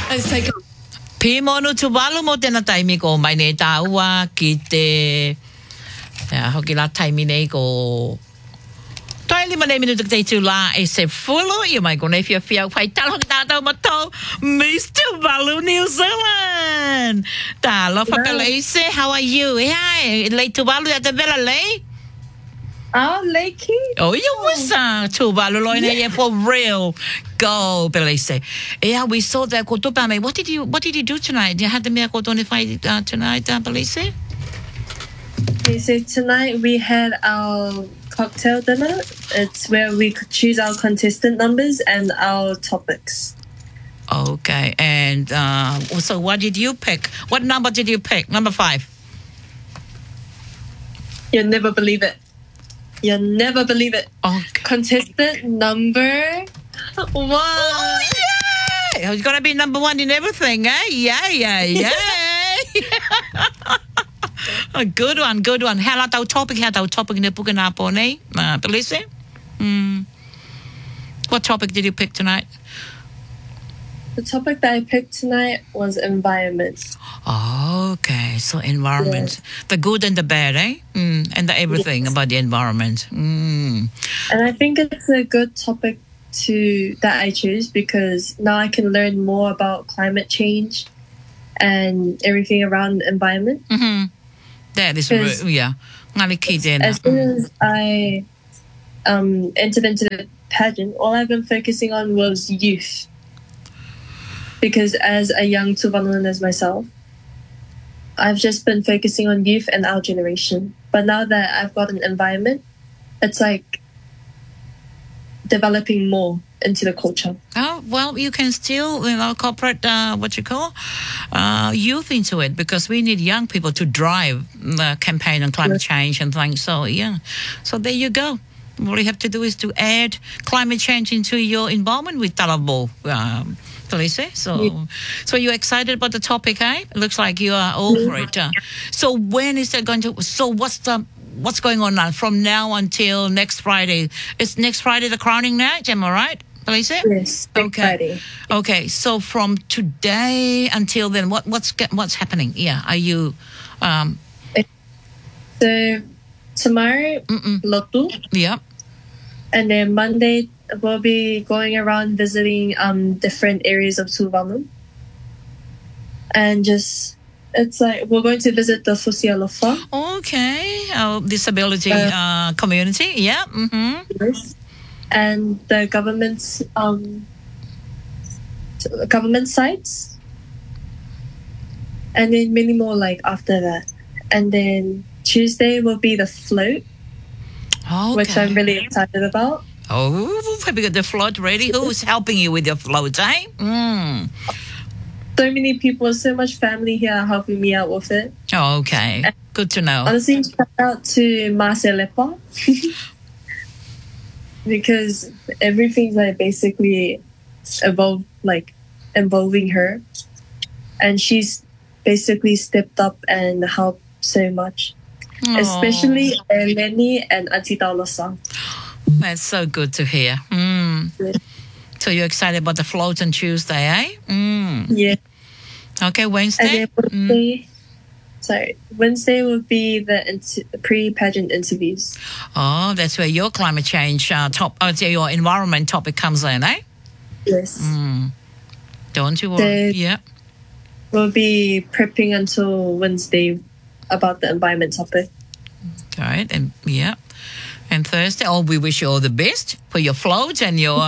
Let's take a Pimono Tuvalu mo tena taimi ko mai ne taua ki te hoki la taimi nei ko Toi 5 minuto que te lá e se fulo e mai con efia fia fai talo tata mato Mr. Tuvalu New Zealand. Ta lo fakalese how are you? Hi, late Tuvalu at the Villa Lay. Oh, Lakey. Oh, you was Tuvalu loina yeah for real. Go, Belise. Yeah, we saw that Kotopame. What did you do tonight? You had the miracle fight tonight, Belise? Okay, so tonight we had our cocktail dinner. It's where we could choose our contestant numbers and our topics. Okay, and so what did you pick? What number did you pick? Number 5. You'll never believe it. You'll never believe it. Okay. Contestant number 1. Oh, yeah! It's going to be number 1 in everything, eh? Yeah. A good one. Hela tau topic ni puka na po nei, Belise? What topic did you pick tonight? The topic that I picked tonight was environment. Okay, so environment. Yeah. The good and the bad, eh? And the everything about the environment. And I think it's a good topic that I choose because now I can learn more about climate change and everything around the environment. Mm-hmm. That is yeah. As soon as I entered into the pageant, all I've been focusing on was youth. Because as a young Tuvaluan as myself, I've just been focusing on youth and our generation. But now that I've got an environment, it's like developing more into the culture. Oh, well, you can still, incorporate youth into it because we need young people to drive the campaign on climate change and things. So, yeah. So there you go. All you have to do is to add climate change into your involvement with Talabo. Felice. So you're excited about the topic, eh? It looks like you are over it. So when is that going to? So what's going on now from now until next Friday? Is next Friday the crowning night? Am I right, Felice? Yes. Friday. Okay. So from today until then, what's happening? Yeah. Are you? So tomorrow, Lotu. Yep. And then Monday, we'll be going around visiting different areas of Tuvalu. And it's like we're going to visit the Fusialofa. Okay. Disability community. Yeah. Mm-hmm. Yes. And the government sites. And then many more like after that. And then Tuesday will be the float. Okay. Which I'm really excited about. Oh, have you got the float ready? Who's helping you with your float, eh? So many people, so much family here helping me out with it. Oh, okay. And good to know. Honestly, shout out to Marcelepa. Because everything's like basically involving her. And she's basically stepped up and helped so much. Aww. Especially Lenny and Auntie Taulasa. That's so good to hear. Yeah. So you're excited about the float on Tuesday, eh? Yeah. Okay, Wednesday? Wednesday will be the pre-pageant interviews. Oh, that's where your climate change your environment topic comes in, eh? Yes. Don't you worry. Yeah. We'll be prepping until Wednesday about the environment topic. All right, and yeah. And Thursday, we wish you all the best for your float and your,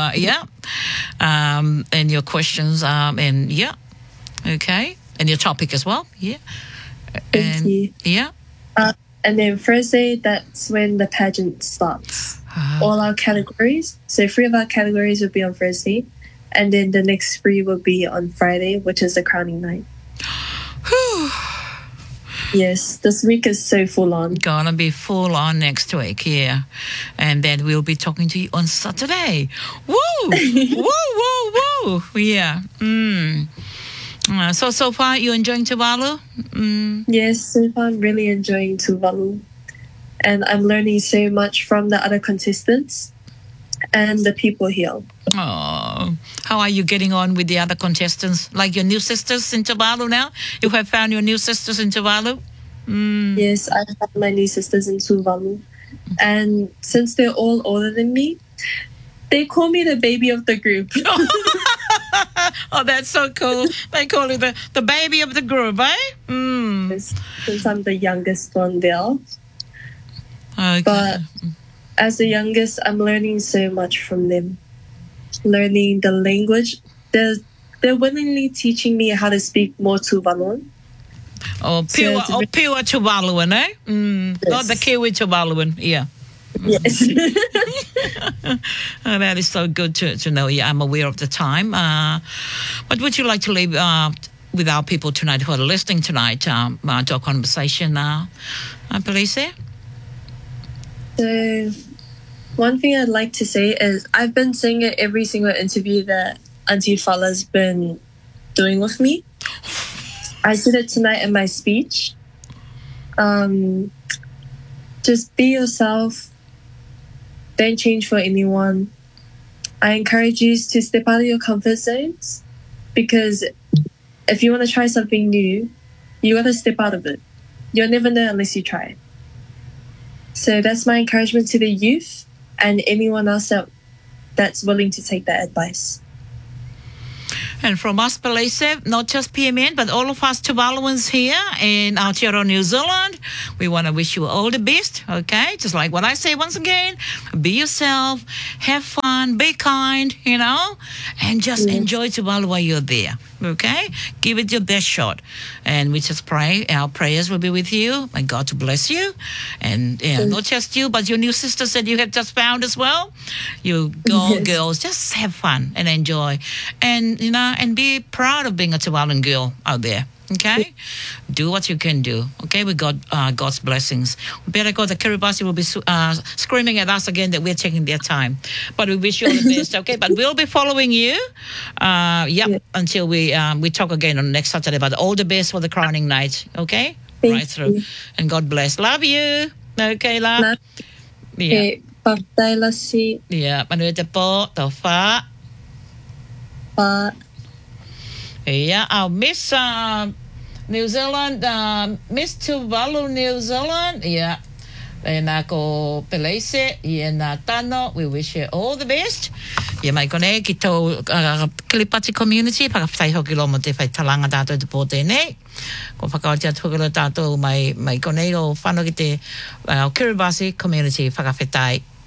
and your questions, and yeah. Okay. And your topic as well. Yeah. Thank you. Yeah. And then Thursday, that's when the pageant starts. All our categories. So 3 of our categories will be on Thursday. And then the next 3 will be on Friday, which is the crowning night. Yes, this week is so full on. Gonna be full on next week, yeah. And then we'll be talking to you on Saturday. Woo! Woo! Yeah. So far, you enjoying Tuvalu? Yes, so far I'm really enjoying Tuvalu. And I'm learning so much from the other contestants. and the people here. Oh, how are you getting on with the other contestants? Like your new sisters in Tuvalu now? You have found your new sisters in Tuvalu? Yes, I have my new sisters in Tuvalu. And since they're all older than me, they call me the baby of the group. Oh, that's so cool. They call you the baby of the group, eh? Yes, since I'm the youngest one there. Okay. But as the youngest, I'm learning so much from them. Learning the language. They're willingly teaching me how to speak more Tuvaluan. Oh, pure Tuvaluan, eh? Yes. Not the Kiwi Tuvaluan, yeah. Yes. Oh, that is so good to know. Yeah, I'm aware of the time. What would you like to leave with our people tonight who are listening tonight to our conversation, Pelise? So, one thing I'd like to say is I've been saying it every single interview that Auntie Fala's been doing with me. I said it tonight in my speech. Just be yourself. Don't change for anyone. I encourage you to step out of your comfort zones, because if you want to try something new, you got to step out of it. You'll never know unless you try. So that's my encouragement to the youth and anyone else that's willing to take that advice. And from us, Pelise, not just PMN, but all of us Tuvaluans here in Aotearoa, New Zealand, we want to wish you all the best, okay? Just like what I say once again, be yourself, have fun, be kind, and just enjoy Tuvalu while you're there, okay? Give it your best shot. And we just pray, our prayers will be with you. May God to bless you. And not just you, but your new sisters that you have just found as well. You girls, just have fun and enjoy. And, and be proud of being a Tuvaluan girl out there. Okay? Do what you can do. Okay? With God's blessings. We better go. The Kiribati will be screaming at us again that we're taking their time. But we wish you all the best. Okay? But we'll be following you. Until we talk again on next Saturday. But all the best for the crowning night. Okay? Thank through. You. And God bless. Love you. Okay, love. Yeah. Patai lasi. Yeah. Manuel te po. Tofa. Pa. Yeah, our Miss New Zealand, Miss Tuvalu, New Zealand. Yeah. And ako Pelise, na tano. We wish you all the best. Yeah, mai kone ki tau Kiribati community, whakawhai hoki lo mo te whai talanga tātou te pō tēnei. Ko whakaotia tukura tātou mai kone o whanau ki te Kiribati community whakawhetai.